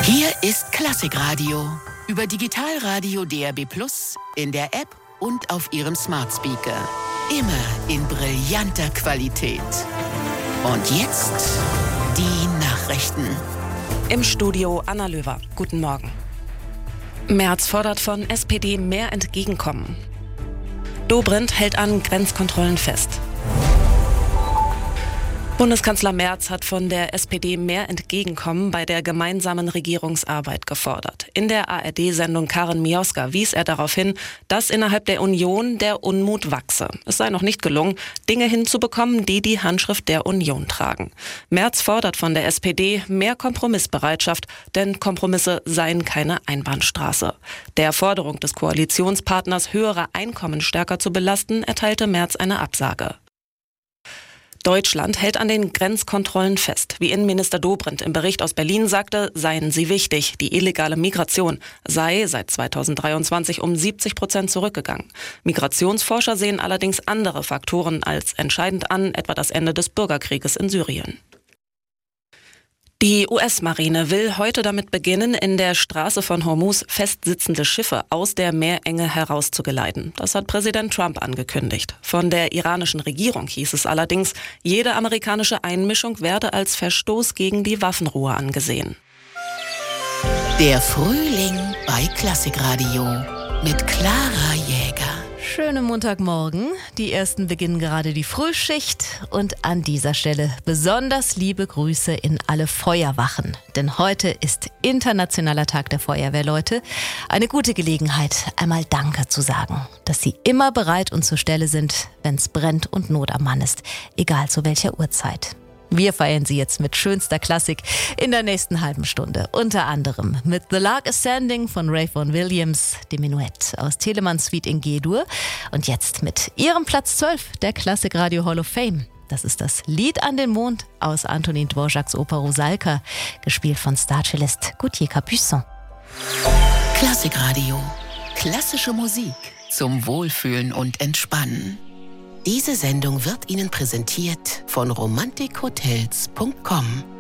Hier ist Klassikradio über Digitalradio DAB+, in der App und auf Ihrem Smart Speaker. Immer in brillanter Qualität. Und jetzt die Nachrichten. Im Studio Anna Löwer. Guten Morgen. Merz fordert von SPD mehr Entgegenkommen. Dobrindt hält an Grenzkontrollen fest. Bundeskanzler Merz hat von der SPD mehr Entgegenkommen bei der gemeinsamen Regierungsarbeit gefordert. In der ARD-Sendung Karin Mioska wies er darauf hin, dass innerhalb der Union der Unmut wachse. Es sei noch nicht gelungen, Dinge hinzubekommen, die die Handschrift der Union tragen. Merz fordert von der SPD mehr Kompromissbereitschaft, denn Kompromisse seien keine Einbahnstraße. Der Forderung des Koalitionspartners, höhere Einkommen stärker zu belasten, erteilte Merz eine Absage. Deutschland hält an den Grenzkontrollen fest. Wie Innenminister Dobrindt im Bericht aus Berlin sagte, seien sie wichtig. Die illegale Migration sei seit 2023 um 70% zurückgegangen. Migrationsforscher sehen allerdings andere Faktoren als entscheidend an, etwa das Ende des Bürgerkrieges in Syrien. Die US-Marine will heute damit beginnen, in der Straße von Hormuz festsitzende Schiffe aus der Meerenge herauszugeleiten. Das hat Präsident Trump angekündigt. Von der iranischen Regierung hieß es allerdings, jede amerikanische Einmischung werde als Verstoß gegen die Waffenruhe angesehen. Der Frühling bei Klassikradio mit Clara Jäger. Schönen Montagmorgen. Die ersten beginnen gerade die Frühschicht und an dieser Stelle besonders liebe Grüße in alle Feuerwachen. Denn heute ist Internationaler Tag der Feuerwehrleute. Eine gute Gelegenheit, einmal Danke zu sagen, dass sie immer bereit und zur Stelle sind, wenn es brennt und Not am Mann ist, egal zu welcher Uhrzeit. Wir feiern sie jetzt mit schönster Klassik in der nächsten halben Stunde. Unter anderem mit The Lark Ascending von Ray Vaughan Williams, dem Menuett aus Telemanns Suite in G-Dur. Und jetzt mit ihrem Platz 12 der Klassikradio Hall of Fame. Das ist das Lied an den Mond aus Antonin Dvořáks Oper Rusalka, gespielt von Starcellist Gauthier Capuçon. Klassikradio. Klassische Musik zum Wohlfühlen und Entspannen. Diese Sendung wird Ihnen präsentiert von romantikhotels.com.